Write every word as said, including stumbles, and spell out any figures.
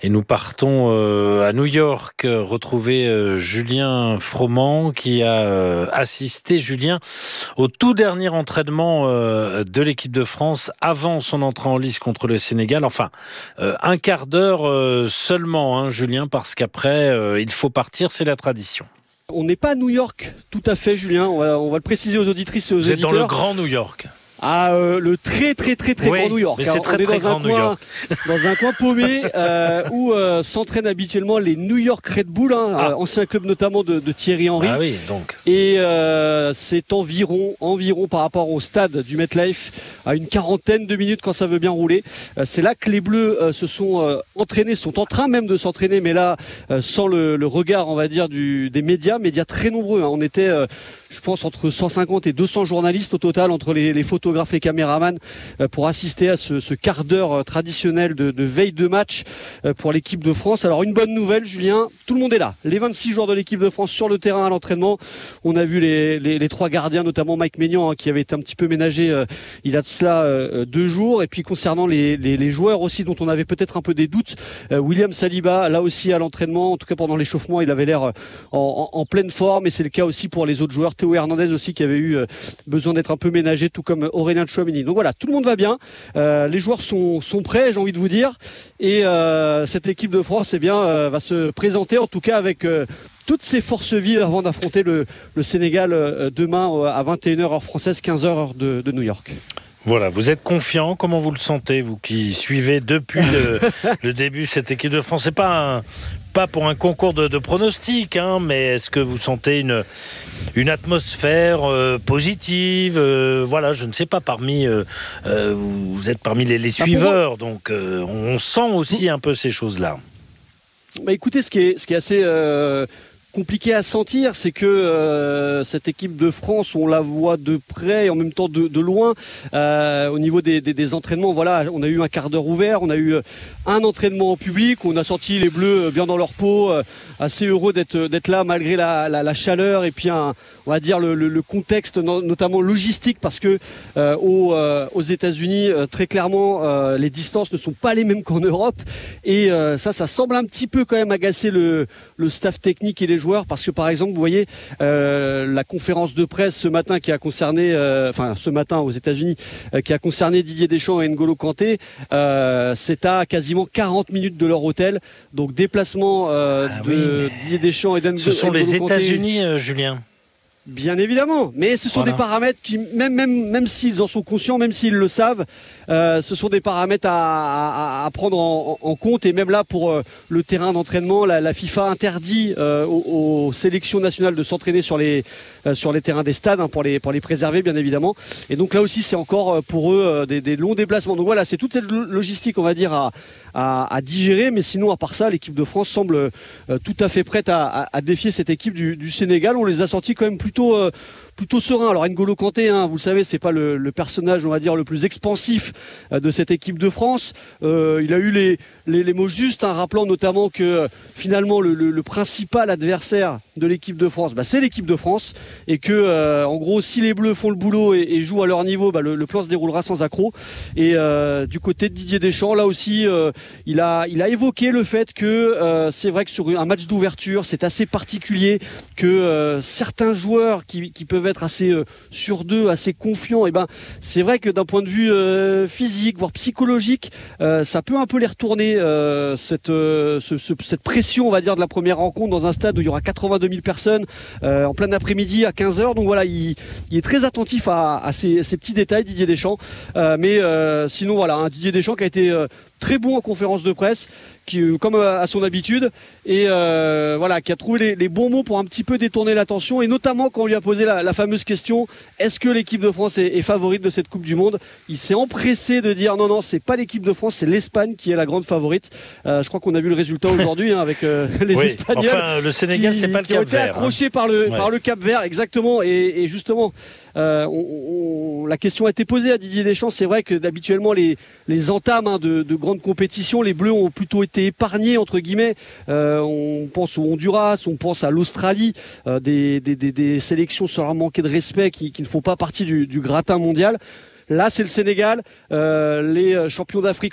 Et nous partons euh, à New York euh, retrouver euh, Julien Froment qui a euh, assisté, Julien, au tout dernier entraînement euh, de l'équipe de France avant son entrée en lice contre le Sénégal. Enfin, euh, un quart d'heure euh, seulement, hein, Julien, parce qu'après, euh, il faut partir, c'est la tradition. On n'est pas à New York tout à fait, Julien. On va, on va le préciser aux auditrices et aux Vous auditeurs. Vous êtes dans le grand New York. Ah, euh, le très très très très oui, grand New York. Mais c'est hein. très On est très dans grand un New coin, York. dans un coin paumé euh, où euh, s'entraînent habituellement les New York Red Bull, hein, ah. euh, ancien club notamment de, de Thierry Henry. Ah oui, donc. Et euh, c'est environ, environ par rapport au stade du MetLife à une quarantaine de minutes quand ça veut bien rouler. Euh, c'est là que les Bleus euh, se sont euh, entraînés, sont en train même de s'entraîner, mais là euh, sans le, le regard, on va dire, du, des médias, médias très nombreux. Hein. On était, euh, je pense, entre cent cinquante et deux cents journalistes au total entre les, les photographes, les caméramans, pour assister à ce, ce quart d'heure traditionnel de, de veille de match pour l'équipe de France. Alors une bonne nouvelle, Julien, tout le monde est là. Les vingt-six joueurs de l'équipe de France sur le terrain à l'entraînement. On a vu les, les, les trois gardiens, notamment Mike Maignan, hein, qui avait été un petit peu ménagé euh, il a de cela euh, deux jours. Et puis concernant les, les, les joueurs aussi dont on avait peut-être un peu des doutes, euh, William Saliba, là aussi à l'entraînement, en tout cas pendant l'échauffement, il avait l'air en, en, en pleine forme. Et c'est le cas aussi pour les autres joueurs. Théo Hernandez aussi qui avait eu euh, besoin d'être un peu ménagé, tout comme Aurélien Tchouaméni. Donc voilà, tout le monde va bien, euh, les joueurs sont, sont prêts, j'ai envie de vous dire, et euh, cette équipe de France eh bien, euh, va se présenter en tout cas avec euh, toutes ses forces vives avant d'affronter le, le Sénégal euh, demain euh, à vingt et une heures heure française, quinze heures heure de, de New York. Voilà, vous êtes confiant, comment vous le sentez, vous qui suivez depuis le, le début cette équipe de France? C'est pas un, pas pour un concours de, de pronostics, hein, mais est-ce que vous sentez une, une atmosphère euh, positive euh, Voilà, je ne sais pas, parmi euh, euh, vous êtes parmi les, les suiveurs, donc euh, on sent aussi un peu ces choses-là. Bah écoutez, ce qui est, ce qui est assez... Euh... compliqué à sentir, c'est que euh, cette équipe de France, on la voit de près et en même temps de, de loin. Euh, au niveau des, des, des entraînements, voilà, on a eu un quart d'heure ouvert, on a eu un entraînement en public, on a senti les Bleus bien dans leur peau, euh, assez heureux d'être d'être là malgré la, la, la chaleur et puis un, on va dire le, le, le contexte notamment logistique, parce que euh, aux, euh, aux États-Unis, euh, très clairement, euh, les distances ne sont pas les mêmes qu'en Europe et euh, ça, ça semble un petit peu quand même agacer le, le staff technique et les joueurs, parce que par exemple vous voyez euh, la conférence de presse ce matin qui a concerné euh, enfin ce matin aux États-Unis euh, qui a concerné Didier Deschamps et N'Golo Kanté, euh, c'est à quasiment quarante minutes de leur hôtel, donc déplacement euh, ah de oui, Didier Deschamps et N'Golo Kanté. Ce sont les États-Unis, euh, Julien. Bien évidemment, mais ce sont voilà. des paramètres qui, même, même, même s'ils en sont conscients, même s'ils le savent, euh, ce sont des paramètres à, à, à prendre en, en compte. Et même là, pour euh, le terrain d'entraînement, la, la FIFA interdit euh, aux, aux sélections nationales de s'entraîner sur les, euh, sur les terrains des stades, hein, pour, les, pour les préserver, bien évidemment. Et donc là aussi, c'est encore pour eux euh, des, des longs déplacements. Donc voilà, c'est toute cette logistique, on va dire, à, à, à digérer. Mais sinon, à part ça, l'équipe de France semble euh, tout à fait prête à, à, à défier cette équipe du, du Sénégal. On les a sentis quand même plus Plutôt, euh, plutôt serein. Alors N'Golo Kanté, hein, vous le savez, c'est pas le, le personnage, on va dire, le plus expansif euh, de cette équipe de France. Euh, il a eu les, les, les mots justes, hein, rappelant notamment que euh, finalement le, le, le principal adversaire de l'équipe de France, bah, c'est l'équipe de France, et que euh, en gros, si les Bleus font le boulot et, et jouent à leur niveau, bah, le, le plan se déroulera sans accroc. Et euh, du côté de Didier Deschamps, là aussi, euh, il a, il a évoqué le fait que euh, c'est vrai que sur un match d'ouverture, c'est assez particulier, que euh, certains joueurs Qui, qui peuvent être assez euh, sur d'eux, assez confiants, et ben c'est vrai que d'un point de vue euh, physique, voire psychologique, euh, ça peut un peu les retourner, euh, cette, euh, ce, ce, cette pression, on va dire, de la première rencontre dans un stade où il y aura quatre-vingt-deux mille personnes euh, en plein après-midi à quinze heures. Donc voilà, il, il est très attentif à, à ces, ces petits détails, Didier Deschamps. Euh, mais euh, sinon voilà, hein, Didier Deschamps qui a été euh, très bon en conférence de presse, qui, comme à son habitude, et euh, voilà, qui a trouvé les, les bons mots pour un petit peu détourner l'attention, et notamment quand on lui a posé la, la fameuse question, est-ce que l'équipe de France est, est favorite de cette Coupe du Monde? Il s'est empressé de dire non, non, c'est pas l'équipe de France, c'est l'Espagne qui est la grande favorite. Euh, je crois qu'on a vu le résultat aujourd'hui, hein, avec euh, les oui, Espagnols. Enfin, le Sénégal, qui, c'est pas le qui ont Cap été Vert. accrochés hein. par le ouais. par le Cap Vert, exactement. Et, et justement, euh, on, on, la question a été posée à Didier Deschamps. C'est vrai que d'habituellement les les entames, hein, de, de grandes compétitions, les Bleus ont plutôt été épargnés entre guillemets. Euh, on pense au Honduras, on pense à l'Australie, euh, des, des, des, des sélections sans leur manquer de respect qui, qui ne font pas partie du, du gratin mondial. Là, c'est le Sénégal, euh, les champions d'Afrique